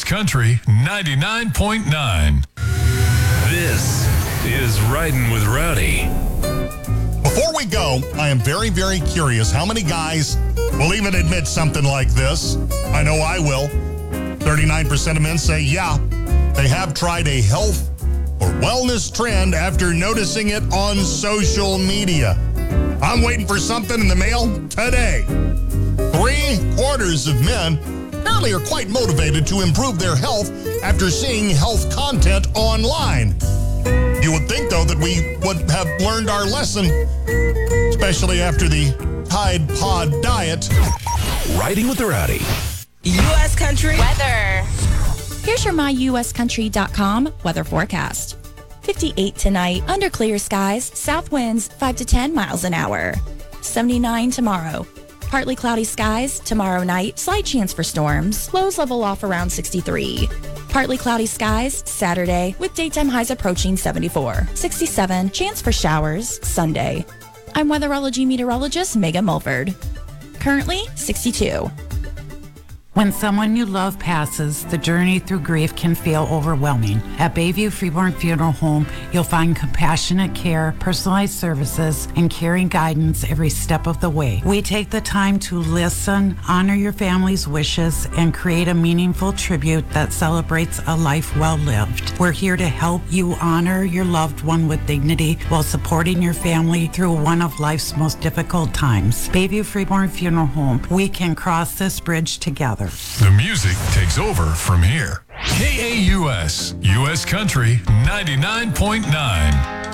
Country 99.9. This is Riding with Rowdy. Before we go, I am very, very curious how many guys will even admit something like this. I know I will. 39% of men say, yeah, they have tried a health or wellness trend after noticing it on social media. I'm waiting for something in the mail today. 3/4 of men apparently are quite motivated to improve their health after seeing health content online. You would think, though, that we would have learned our lesson, especially after the Tide Pod diet. Riding with the Rowdy. U.S. Country weather. Here's your myuscountry.com weather forecast. 58 tonight, under clear skies, south winds 5 to 10 miles an hour. 79 tomorrow. Partly cloudy skies tomorrow night, slight chance for storms. Lows level off around 63. Partly cloudy skies Saturday with daytime highs approaching 74. 67, chance for showers Sunday. I'm weatherology meteorologist Megan Mulford. Currently 62. When someone you love passes, the journey through grief can feel overwhelming. At Bayview Freeborn Funeral Home, you'll find compassionate care, personalized services, and caring guidance every step of the way. We take the time to listen, honor your family's wishes, and create a meaningful tribute that celebrates a life well lived. We're here to help you honor your loved one with dignity while supporting your family through one of life's most difficult times. Bayview Freeborn Funeral Home, we can cross this bridge together. The music takes over from here. KAUS, U.S. Country 99.9.